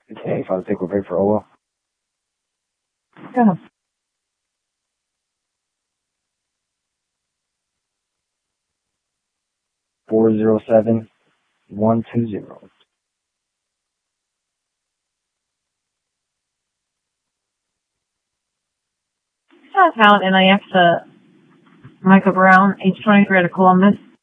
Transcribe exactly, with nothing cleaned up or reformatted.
Okay, if I take a break for Ola. Yeah. Four zero seven one two zero. Account N I X to Michael Brown, age twenty-three, out of Columbus.